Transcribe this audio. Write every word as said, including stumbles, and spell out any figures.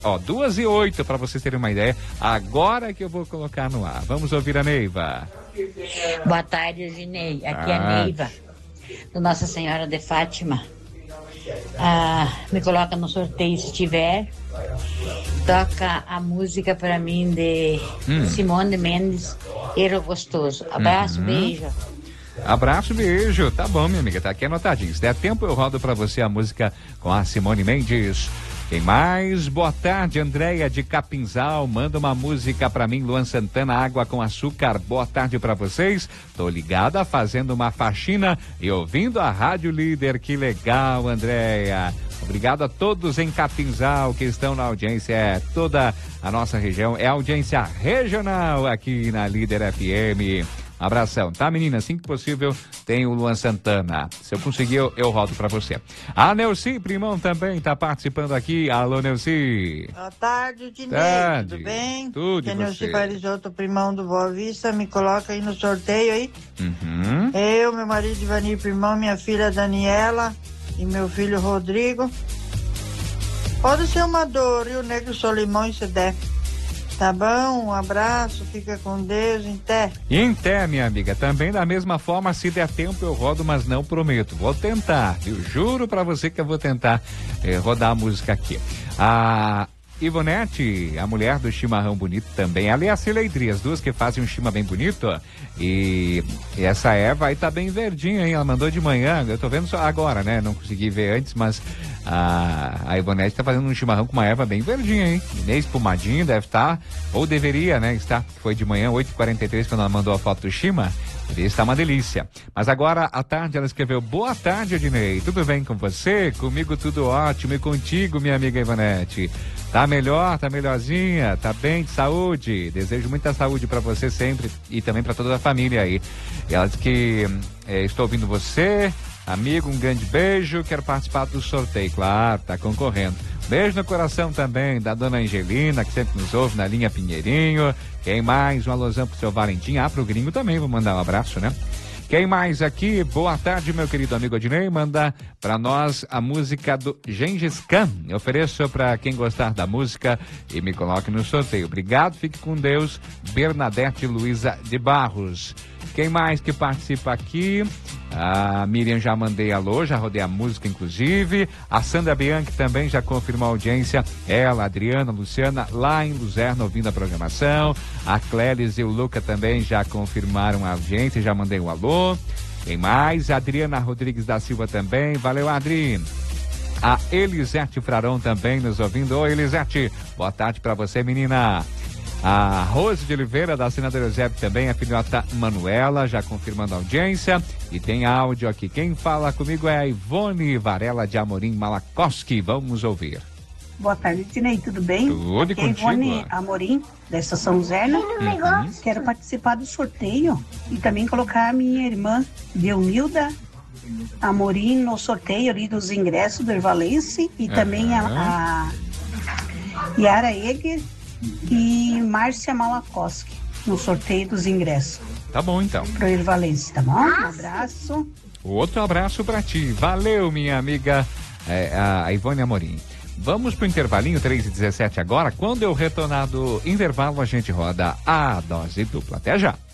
Ó, duas e oito, para vocês terem uma ideia. Agora que eu vou colocar no ar. Vamos ouvir a Neiva. Boa tarde, Ginei. Aqui Ah. é a Neiva, do Nossa Senhora de Fátima. Ah, me coloca no sorteio se tiver. Toca a música para mim de Hum. Simone Mendes, Erro Gostoso. Abraço, Uhum. beijo. Abraço, beijo. Tá bom, minha amiga, tá aqui anotadinho. Se der tempo, eu rodo pra você a música com a Simone Mendes. Quem mais? Boa tarde, Andréia de Capinzal. Manda uma música pra mim, Luan Santana, Água com Açúcar. Boa tarde pra vocês. Tô ligada fazendo uma faxina e ouvindo a Rádio Líder. Que legal, Andréia. Obrigado a todos em Capinzal que estão na audiência. É toda a nossa região. É audiência regional aqui na Líder F M. Abração, tá, menina? Assim que possível, tem o Luan Santana. Se eu conseguir, eu, eu rodo pra você. A Neuci Primão também tá participando aqui. Alô, Neuci. Boa tarde, Dinei. Tarde. Tudo bem? Tudo, e Aqui é você? Neuci Parisotto, Primão do Boa Vista. Me coloca aí no sorteio aí. Uhum. Eu, meu marido Ivanir Primão, minha filha Daniela e meu filho Rodrigo. Pode ser uma do Rio Negro Solimão, se der. Tá bom? Um abraço, fica com Deus, em té. Em té, minha amiga. Também da mesma forma, se der tempo eu rodo, mas não prometo. Vou tentar, viu? Juro pra você que eu vou tentar eh, rodar a música aqui. A Ivonete, a mulher do chimarrão bonito também. Ela e a Cileidri, as duas que fazem um chima bem bonito. Ó. E, e essa erva aí tá bem verdinha, hein? Ela mandou de manhã, eu tô vendo só agora, né? Não consegui ver antes, mas a, a Ivonete tá fazendo um chimarrão com uma erva bem verdinha, hein? Bem espumadinho, deve estar, tá, ou deveria, né? Estar, foi de manhã, oito e quarenta e três, quando ela mandou a foto do chima. Está uma delícia. Mas agora, à tarde, ela escreveu: boa tarde, Ednei. Tudo bem com você? Comigo tudo ótimo. E contigo, minha amiga Ivonete? Tá melhor? Tá melhorzinha? Tá bem de saúde? Desejo muita saúde para você sempre e também para toda a família aí. E ela diz que é, estou ouvindo você, amigo, um grande beijo. Quero participar do sorteio. Claro, tá concorrendo. Beijo no coração também da dona Angelina, que sempre nos ouve na linha Pinheirinho. Quem mais? Um alôzão pro seu Valentim. Ah, pro gringo também, vou mandar um abraço, né? Quem mais aqui? Boa tarde, meu querido amigo Adnei. Manda pra nós a música do Gengis Khan. Eu ofereço pra quem gostar da música e me coloque no sorteio. Obrigado, fique com Deus. Bernadette Luiza de Barros. Quem mais que participa aqui? A Miriam já mandei alô, já rodei a música inclusive. A Sandra Bianchi também já confirmou a audiência. Ela, a Adriana, a Luciana, lá em Luzerna ouvindo a programação. A Clélis e o Luca também já confirmaram a audiência, já mandei um alô. Quem mais? A Adriana Rodrigues da Silva também. Valeu, Adri. A Elisete Frarão também nos ouvindo. Oi, Elisete. Boa tarde pra você, menina. A Rose de Oliveira, da senadora Eusébio também, a filhota Manuela, já confirmando a audiência. E tem áudio aqui. Quem fala comigo é a Ivone Varela de Amorim Malakoski. Vamos ouvir. Boa tarde, Dinei, tudo bem? Tudo e Aqui é contigo. Ivone Amorim, da Estação Luzerna. Uhum. Quero participar do sorteio e também colocar a minha irmã, Deunilda Amorim, no sorteio ali dos ingressos do Ervalense. E também Uhum. a, a Yara Eger e Márcia Malakoski no sorteio dos ingressos. Tá bom, então. Pro Ervalense, tá bom? Um abraço. Outro abraço pra ti. Valeu, minha amiga é, a Ivone Amorim. Vamos pro intervalinho, três e dezessete agora. Quando eu retornar do intervalo, a gente roda a dose dupla. Até já.